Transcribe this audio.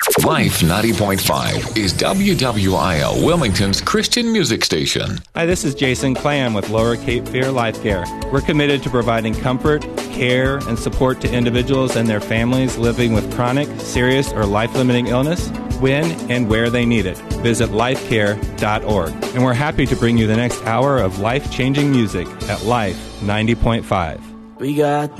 Life 90.5 is WWIL Wilmington's Christian music station. Hi, this is Jason Clam with Lower Cape Fear Life Care. We're committed to providing comfort, care, and support to individuals and their families living with chronic, serious, or life-limiting illness when and where they need it. Visit lifecare.org. And we're happy to bring you the next hour of life-changing music at Life 90.5. We got